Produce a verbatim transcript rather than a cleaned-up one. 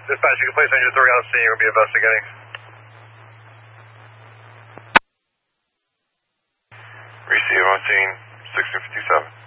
Dispatch, you can place engine three on scene. We'll be investigating. Receive on scene, sixteen fifty-seven.